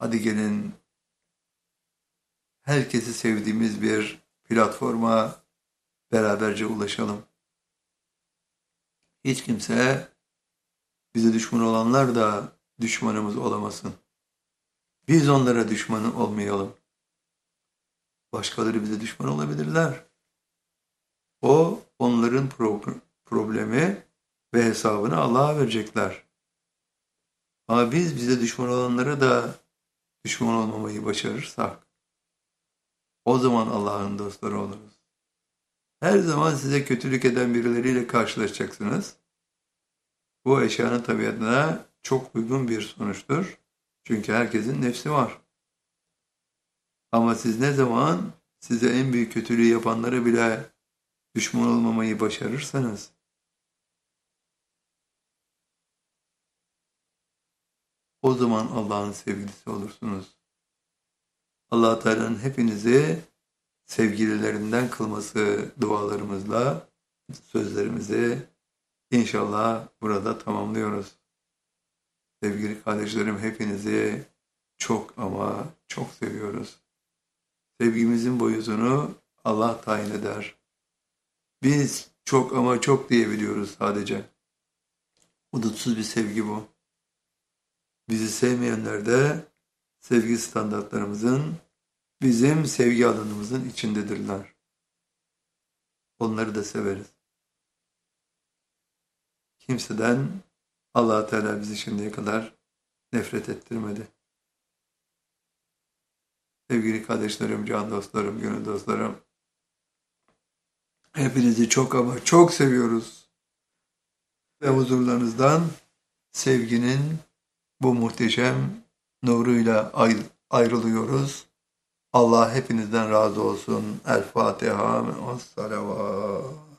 Hadi gelin herkesi sevdiğimiz bir platforma beraberce ulaşalım. Hiç kimse bize düşman olanlar da düşmanımız olamasın. Biz onlara düşman olmayalım. Başkaları bize düşman olabilirler. O onların problemi ve hesabını Allah'a verecekler. Ama biz bize düşman olanlara da düşman olmamayı başarırsak o zaman Allah'ın dostları oluruz. Her zaman size kötülük eden birileriyle karşılaşacaksınız. Bu eşyanın tabiatına çok uygun bir sonuçtur. Çünkü herkesin nefsi var. Ama siz ne zaman size en büyük kötülüğü yapanlara bile düşman olmamayı başarırsanız o zaman Allah'ın sevgilisi olursunuz. Allah Teala'nın hepinizi sevgililerinden kılması dualarımızla sözlerimizi inşallah burada tamamlıyoruz. Sevgili kardeşlerim, hepinizi çok ama çok seviyoruz. Sevgimizin boyutunu Allah tayin eder. Biz çok ama çok diyebiliyoruz sadece. Hudutsuz bir sevgi bu. Bizi sevmeyenler de sevgi standartlarımızın, bizim sevgi alanımızın içindedirler. Onları da severiz. Kimseden Allah Teala bizi şimdiye kadar nefret ettirmedi. Sevgili kardeşlerim, can dostlarım, gönül dostlarım, hepinizi çok ama çok seviyoruz. Ve huzurlarınızdan sevginin bu muhteşem nuruyla ayrılıyoruz. Allah hepinizden razı olsun. El Fatiha ve salavat.